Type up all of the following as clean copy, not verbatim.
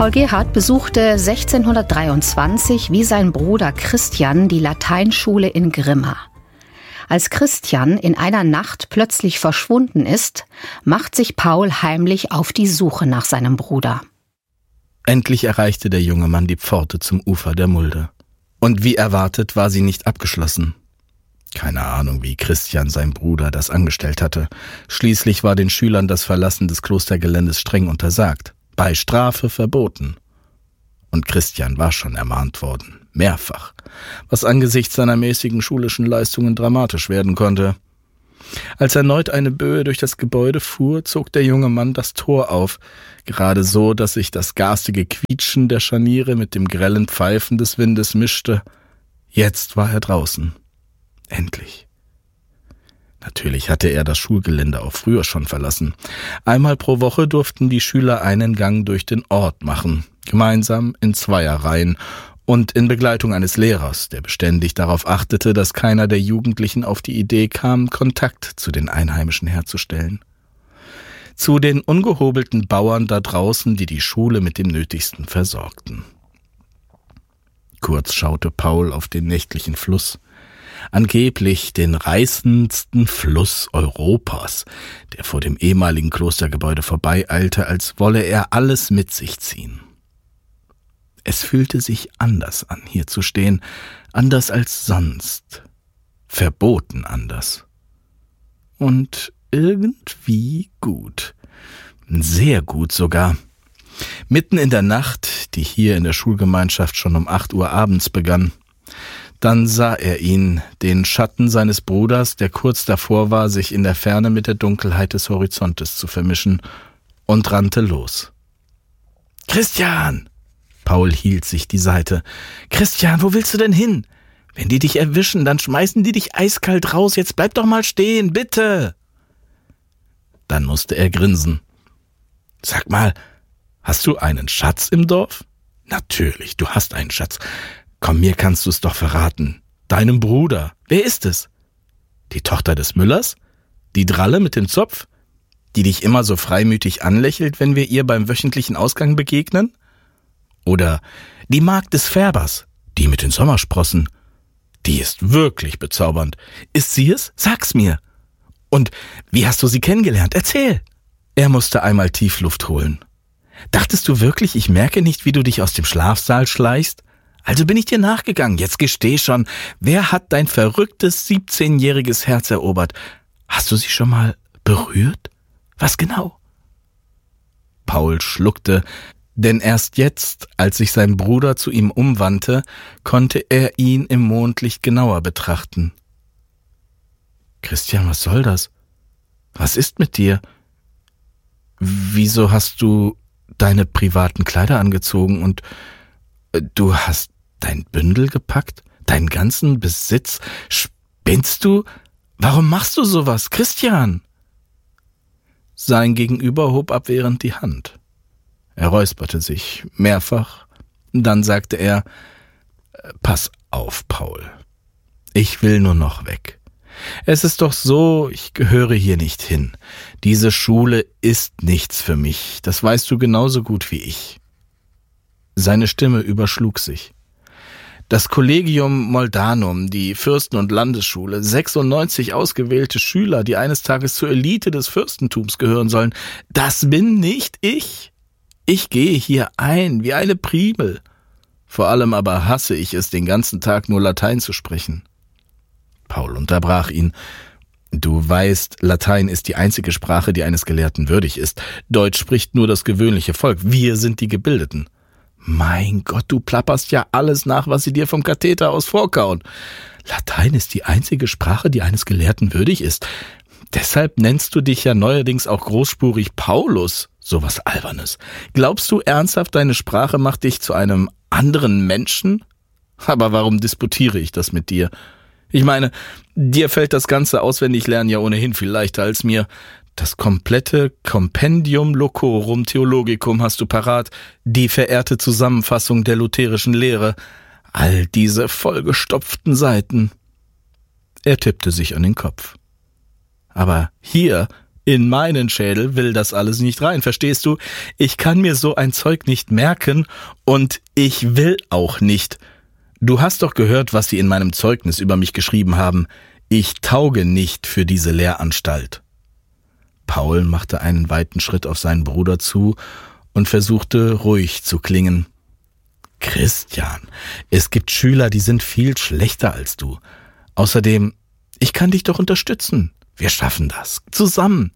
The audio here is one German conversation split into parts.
Paul Gerhardt besuchte 1623 wie sein Bruder Christian die Lateinschule in Grimma. Als Christian in einer Nacht plötzlich verschwunden ist, macht sich Paul heimlich auf die Suche nach seinem Bruder. Endlich erreichte der junge Mann die Pforte zum Ufer der Mulde. Und wie erwartet war sie nicht abgeschlossen. Keine Ahnung, wie Christian, sein Bruder, das angestellt hatte. Schließlich war den Schülern das Verlassen des Klostergeländes streng untersagt, bei Strafe verboten. Und Christian war schon ermahnt worden, mehrfach, was angesichts seiner mäßigen schulischen Leistungen dramatisch werden konnte. Als erneut eine Böe durch das Gebäude fuhr, zog der junge Mann das Tor auf, gerade so, dass sich das garstige Quietschen der Scharniere mit dem grellen Pfeifen des Windes mischte. Jetzt war er draußen. Endlich. Natürlich hatte er das Schulgelände auch früher schon verlassen. Einmal pro Woche durften die Schüler einen Gang durch den Ort machen, gemeinsam in Zweierreihen und in Begleitung eines Lehrers, der beständig darauf achtete, dass keiner der Jugendlichen auf die Idee kam, Kontakt zu den Einheimischen herzustellen. Zu den ungehobelten Bauern da draußen, die die Schule mit dem Nötigsten versorgten. Kurz schaute Paul auf den nächtlichen Fluss. Angeblich den reißendsten Fluss Europas, der vor dem ehemaligen Klostergebäude vorbeieilte, als wolle er alles mit sich ziehen. Es fühlte sich anders an, hier zu stehen, anders als sonst, verboten anders. Und irgendwie gut, sehr gut sogar. Mitten in der Nacht, die hier in der Schulgemeinschaft schon um 8 Uhr abends begann, dann sah er ihn, den Schatten seines Bruders, der kurz davor war, sich in der Ferne mit der Dunkelheit des Horizontes zu vermischen, und rannte los. »Christian!« Paul hielt sich die Seite. »Christian, wo willst du denn hin? Wenn die dich erwischen, dann schmeißen die dich eiskalt raus. Jetzt bleib doch mal stehen, bitte!« Dann musste er grinsen. »Sag mal, hast du einen Schatz im Dorf?« »Natürlich, du hast einen Schatz. Komm, mir kannst du es doch verraten. Deinem Bruder. Wer ist es? Die Tochter des Müllers? Die Dralle mit dem Zopf? Die dich immer so freimütig anlächelt, wenn wir ihr beim wöchentlichen Ausgang begegnen? Oder die Magd des Färbers? Die mit den Sommersprossen? Die ist wirklich bezaubernd. Ist sie es? Sag's mir. Und wie hast du sie kennengelernt? Erzähl!« Er musste einmal Tiefluft holen. »Dachtest du wirklich, ich merke nicht, wie du dich aus dem Schlafsaal schleichst? Also bin ich dir nachgegangen. Jetzt gesteh schon, wer hat dein verrücktes 17-jähriges Herz erobert? Hast du sie schon mal berührt? Was genau?« Paul schluckte, denn erst jetzt, als sich sein Bruder zu ihm umwandte, konnte er ihn im Mondlicht genauer betrachten. »Christian, was soll das? Was ist mit dir? Wieso hast du deine privaten Kleider angezogen und du hast dein Bündel gepackt? Deinen ganzen Besitz? Spinnst du? Warum machst du sowas, Christian?« Sein Gegenüber hob abwehrend die Hand. Er räusperte sich mehrfach, dann sagte er: »Pass auf, Paul. Ich will nur noch weg. Es ist doch so, ich gehöre hier nicht hin. Diese Schule ist nichts für mich, das weißt du genauso gut wie ich.« Seine Stimme überschlug sich. Das Collegium Moldanum, die Fürsten- und Landesschule, 96 ausgewählte Schüler, die eines Tages zur Elite des Fürstentums gehören sollen, das bin nicht ich. Ich gehe hier ein wie eine Primel. Vor allem aber hasse ich es, den ganzen Tag nur Latein zu sprechen. Paul unterbrach ihn. »Du weißt, Latein ist die einzige Sprache, die eines Gelehrten würdig ist. Deutsch spricht nur das gewöhnliche Volk. Wir sind die Gebildeten.« »Mein Gott, du plapperst ja alles nach, was sie dir vom Katheter aus vorkauen. Latein ist die einzige Sprache, die eines Gelehrten würdig ist. Deshalb nennst du dich ja neuerdings auch großspurig Paulus. Sowas Albernes. Glaubst du ernsthaft, deine Sprache macht dich zu einem anderen Menschen? Aber warum disputiere ich das mit dir? Ich meine, dir fällt das ganze Auswendiglernen ja ohnehin viel leichter als mir. Das komplette Compendium Locorum Theologicum hast du parat, die verehrte Zusammenfassung der lutherischen Lehre. All diese vollgestopften Seiten.« Er tippte sich an den Kopf. »Aber hier In meinen Schädel will das alles nicht rein, verstehst du? Ich kann mir so ein Zeug nicht merken und ich will auch nicht. Du hast doch gehört, was sie in meinem Zeugnis über mich geschrieben haben. Ich tauge nicht für diese Lehranstalt. Paul machte einen weiten Schritt auf seinen Bruder zu und versuchte ruhig zu klingen. Christian, es gibt Schüler, die sind viel schlechter als du. Außerdem, ich kann dich doch unterstützen. Wir schaffen das. Zusammen.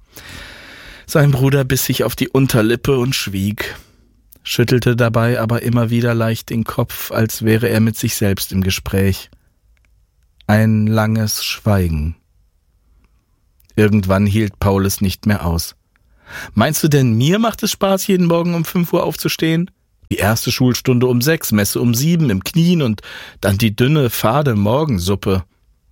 Sein Bruder biss sich auf die Unterlippe und schwieg, schüttelte dabei aber immer wieder leicht den Kopf, als wäre er mit sich selbst im Gespräch. Ein langes Schweigen. Irgendwann hielt Paul es nicht mehr aus. Meinst du denn, mir macht es Spaß, jeden Morgen um 5 Uhr aufzustehen? Die erste Schulstunde um 6, Messe um 7 im Knien und dann die dünne, fade Morgensuppe.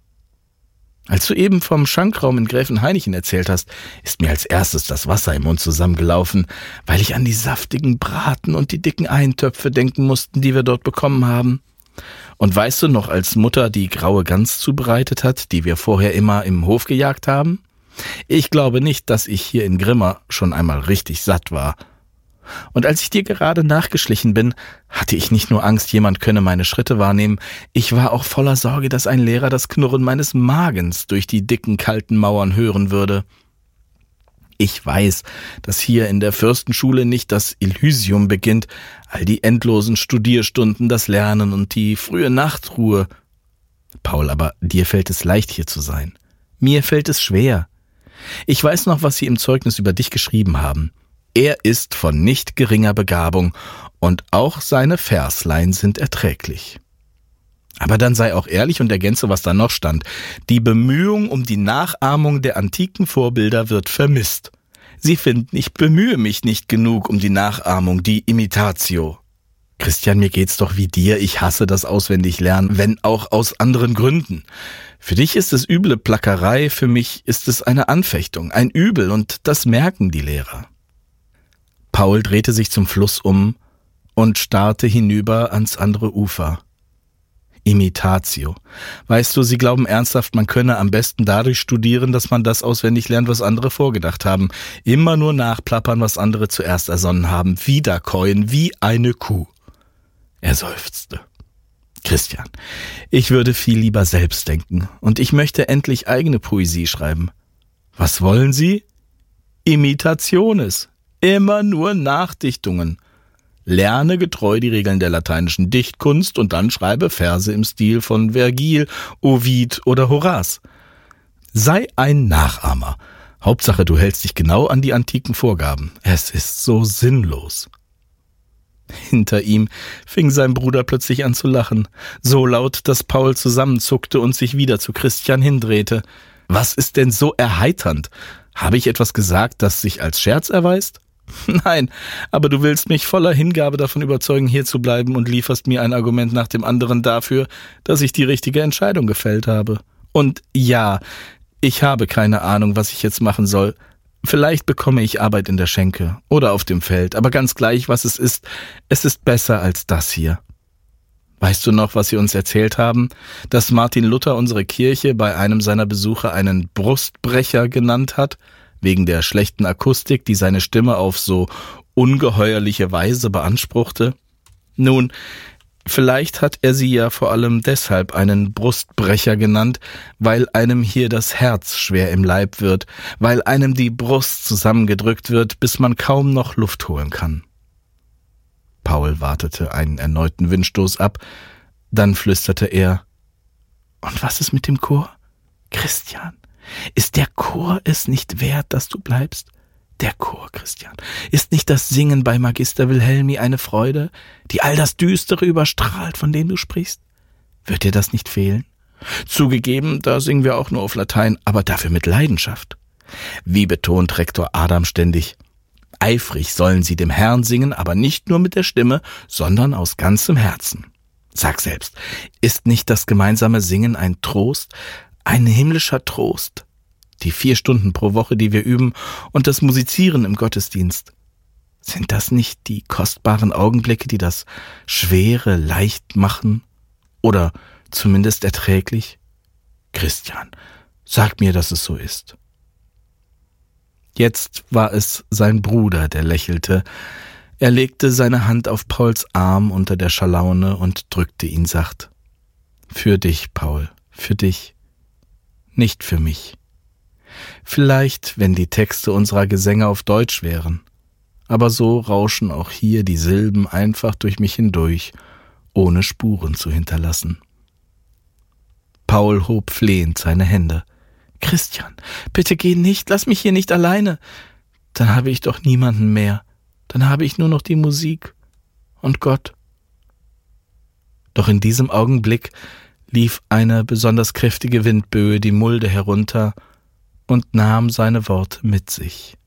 Als du eben vom Schankraum in Gräfenhainichen erzählt hast, ist mir als erstes das Wasser im Mund zusammengelaufen, weil ich an die saftigen Braten und die dicken Eintöpfe denken musste, die wir dort bekommen haben. Und weißt du noch, als Mutter die graue Gans zubereitet hat, die wir vorher immer im Hof gejagt haben? Ich glaube nicht, dass ich hier in Grimma schon einmal richtig satt war. Und als ich dir gerade nachgeschlichen bin, hatte ich nicht nur Angst, jemand könne meine Schritte wahrnehmen, ich war auch voller Sorge, dass ein Lehrer das Knurren meines Magens durch die dicken, kalten Mauern hören würde. Ich weiß, dass hier in der Fürstenschule nicht das Elysium beginnt, all die endlosen Studierstunden, das Lernen und die frühe Nachtruhe. Paul, aber dir fällt es leicht, hier zu sein. Mir fällt es schwer. Ich weiß noch, was sie im Zeugnis über dich geschrieben haben. Er ist von nicht geringer Begabung und auch seine Verslein sind erträglich. Aber dann sei auch ehrlich und ergänze, was da noch stand. Die Bemühung um die Nachahmung der antiken Vorbilder wird vermisst. Sie finden, ich bemühe mich nicht genug um die Nachahmung, die Imitatio. Christian, mir geht's doch wie dir, ich hasse das Auswendiglernen, wenn auch aus anderen Gründen. Für dich ist es üble Plackerei, für mich ist es eine Anfechtung, ein Übel und das merken die Lehrer. Paul drehte sich zum Fluss um und starrte hinüber ans andere Ufer. Imitatio. Weißt du, sie glauben ernsthaft, man könne am besten dadurch studieren, dass man das auswendig lernt, was andere vorgedacht haben. Immer nur nachplappern, was andere zuerst ersonnen haben. Wiederkäuen wie eine Kuh. Er seufzte. Christian, ich würde viel lieber selbst denken und ich möchte endlich eigene Poesie schreiben. Was wollen Sie? Imitationes. Immer nur Nachdichtungen. Lerne getreu die Regeln der lateinischen Dichtkunst und dann schreibe Verse im Stil von Vergil, Ovid oder Horaz. Sei ein Nachahmer. Hauptsache, du hältst dich genau an die antiken Vorgaben. Es ist so sinnlos. Hinter ihm fing sein Bruder plötzlich an zu lachen, so laut, dass Paul zusammenzuckte und sich wieder zu Christian hindrehte. Was ist denn so erheiternd? Habe ich etwas gesagt, das sich als Scherz erweist? Nein, aber du willst mich voller Hingabe davon überzeugen, hier zu bleiben und lieferst mir ein Argument nach dem anderen dafür, dass ich die richtige Entscheidung gefällt habe. Und ja, ich habe keine Ahnung, was ich jetzt machen soll. Vielleicht bekomme ich Arbeit in der Schenke oder auf dem Feld, aber ganz gleich, was es ist besser als das hier. Weißt du noch, was sie uns erzählt haben? Dass Martin Luther unsere Kirche bei einem seiner Besuche einen Brustbrecher genannt hat? Wegen der schlechten Akustik, die seine Stimme auf so ungeheuerliche Weise beanspruchte? Nun, vielleicht hat er sie ja vor allem deshalb einen Brustbrecher genannt, weil einem hier das Herz schwer im Leib wird, weil einem die Brust zusammengedrückt wird, bis man kaum noch Luft holen kann. Paul wartete einen erneuten Windstoß ab, dann flüsterte er, »Und was ist mit dem Chor? Christian, ist der Chor es nicht wert, dass du bleibst? Der Chor, Christian, ist nicht das Singen bei Magister Wilhelmi eine Freude, die all das Düstere überstrahlt, von dem du sprichst? Wird dir das nicht fehlen? Zugegeben, da singen wir auch nur auf Latein, aber dafür mit Leidenschaft. Wie betont Rektor Adam ständig, eifrig sollen sie dem Herrn singen, aber nicht nur mit der Stimme, sondern aus ganzem Herzen. Sag selbst, ist nicht das gemeinsame Singen ein Trost, ein himmlischer Trost? Die 4 Stunden pro Woche, die wir üben, und das Musizieren im Gottesdienst. Sind das nicht die kostbaren Augenblicke, die das Schwere leicht machen? Oder zumindest erträglich? Christian, sag mir, dass es so ist. Jetzt war es sein Bruder, der lächelte. Er legte seine Hand auf Pauls Arm unter der Schalaune und drückte ihn sacht. »Für dich, Paul, für dich, nicht für mich. Vielleicht, wenn die Texte unserer Gesänge auf Deutsch wären. Aber so rauschen auch hier die Silben einfach durch mich hindurch, ohne Spuren zu hinterlassen.« Paul hob flehend seine Hände. »Christian, bitte geh nicht, lass mich hier nicht alleine. Dann habe ich doch niemanden mehr. Dann habe ich nur noch die Musik und Gott.« Doch in diesem Augenblick lief eine besonders kräftige Windböe die Mulde herunter und nahm seine Worte mit sich.